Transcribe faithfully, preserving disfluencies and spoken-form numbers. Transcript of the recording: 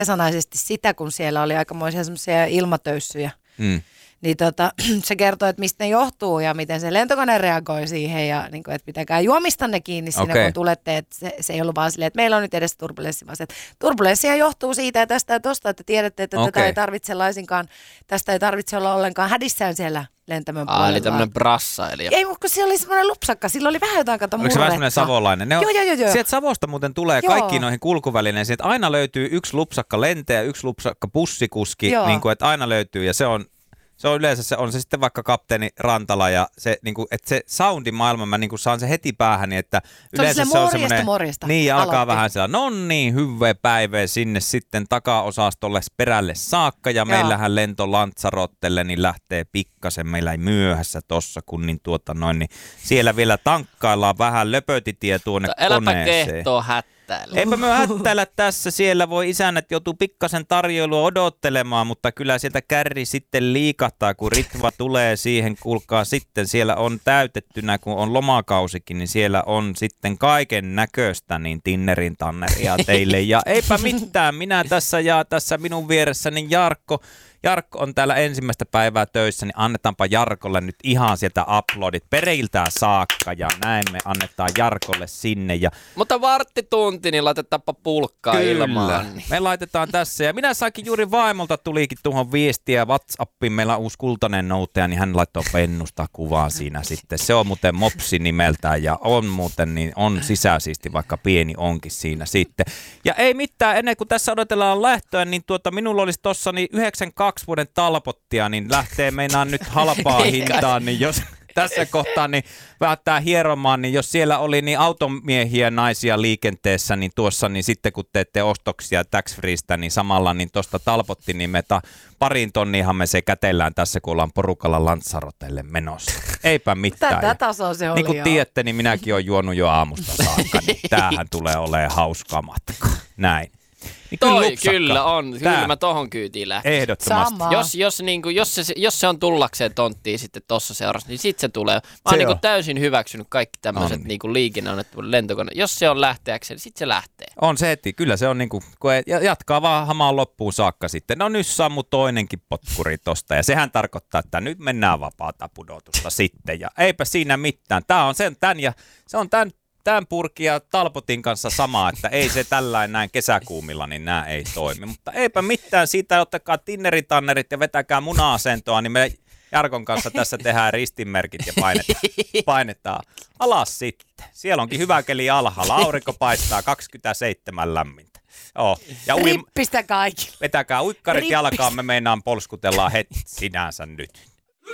sanaisesti sitä, kun siellä oli aikamoisia semmoisia ilmatöyssyjä. Mm. Niin tota, se kertoo, että mistä ne johtuu ja miten se lentokone reagoi siihen ja niin kuin, että pitäkää juomistanne kiinni siinä, Okei. kun tulette. Että se, se ei ollut vaan silleen, että meillä on nyt edes turbulenssi, vaan se, että turbulenssia johtuu siitä ja tästä ja tosta, että tiedätte, että Okei. tätä ei tarvitse laisinkaan, tästä ei tarvitse olla ollenkaan hädissään siellä lentämön puolella. Aa, eli tämmönen brassailija. Ei, mutta kun se oli semmoinen lupsakka, sillä oli vähän jotain kato Oliko murretta. se vähän semmoinen savolainen? Ne on, Joo, joo, joo, joo. Sieltä Savosta muuten tulee Joo. kaikkiin noihin kulkuvälineisiin, että aina löytyy yksi lupsakka lentäjä, yksi lupsakka bussikuski, Joo. niin kuin, että aina löytyy ja se on Se on yleensä se, on se sitten vaikka kapteeni Rantala ja se, niin kuin, että se soundimaailma, mä niin kuin saan se heti päähäni, että Se yleensä on se on morjesta, semmoinen, morjesta. niin ja alkaa Aloitti. vähän siellä, no niin, hyvää päivää sinne sitten takaosastolle perälle saakka ja meillähän lento Lanzarottelle niin lähtee pikkasen, meillä ei myöhässä tossa, kun niin tuota noin, niin siellä vielä tankkaillaan vähän löpötitie tuonne Äläpä koneeseen. kehtoo hättäillä. Eipä me hättäillä tässä, siellä voi isännät joutuu pikkasen tarjoilua odottelemaan, mutta kyllä sieltä kärri sitten liikahtaa, kun Ritva tulee siihen, kuulkaa sitten, siellä on täytettynä, kun on lomakausikin, niin siellä on sitten kaiken näköistä niin tinnerin tanneria teille. Ja eipä mitään, minä tässä ja tässä minun vieressäni Jarkko, Jarkko on täällä ensimmäistä päivää töissä, niin annetaanpa Jarkolle nyt ihan sieltä uploadit periltään saakka ja näin me annetaan Jarkolle sinne. Ja Mutta varttitunti, niin laitetaanpa pulkkaa ilmaan. Niin. me laitetaan tässä ja minä saakin juuri vaimolta tulikin tuohon viestiä WhatsAppiin, meillä on uusi kultainen noutaja, niin hän laittoi pennusta kuvaa siinä sitten. Se on muuten Mopsi nimeltään ja on muuten niin on sisäsiisti, vaikka pieni onkin siinä sitten. Ja ei mitään, ennen kuin tässä odotellaan lähtöä, niin tuota minulla olisi tossa niin yhdeksänkymmentäkaksi vuoden talpottia, niin lähtee meinaan nyt halpaa hintaan, niin jos tässä kohtaa niin päättää hieromaan, niin jos siellä oli niin automiehiä naisia liikenteessä, niin tuossa niin sitten kun teette ostoksia tax-freestä, niin samalla niin tuosta talpotti, niin me ta, parin tonniinhan me se kätellään tässä, kun ollaan porukalla Lanzarotelle menossa. Eipä mitään. Tätä tasoa se oli Niin kuin joo. tiedätte, niin minäkin olen juonut jo aamusta saakka, niin tämähän tulee olemaan hauska matka. Näin. Niin Toi lupsakka. kyllä on, Tää. kyllä mä tohon kyytiin lähtin. Ehdottomasti. Sama. Jos, jos, niin kuin, jos, se, jos se on tullakseen tonttiin sitten tossa seurassa, niin sit se tulee. Mä oon Se niin kuin on. täysin hyväksynyt kaikki tämmöiset On. niin kuin liikenneonnettomuuden lentokone. Jos se on lähteäkseen, niin sit se lähtee. On se heti, kyllä se on niinku, kun ei- ja jatkaa vaan hamaan loppuun saakka sitten. No nyt sammu toinenkin potkuri tosta ja sehän tarkoittaa, että nyt mennään vapaata pudotusta sitten ja eipä siinä mitään. Tää on sen tän ja se on tän, tän purki ja talpotin kanssa sama, että ei se tällainen näin kesäkuumilla, niin nämä ei toimi. Mutta eipä mitään, siitä ottakaa tinneritannerit ja vetäkää muna-asentoa, niin me Jarkon kanssa tässä tehdään ristinmerkit ja painetaan, painetaan alas sitten. Siellä onkin hyvä keli alhaalla, aurinko paistaa kaksikymmentäseitsemän lämmintä. Joo. Ja ui, Rippistä kaikille. vetäkää uikkarit Rippis. jalkaan, me meinaan polskutellaan heti sinänsä nyt.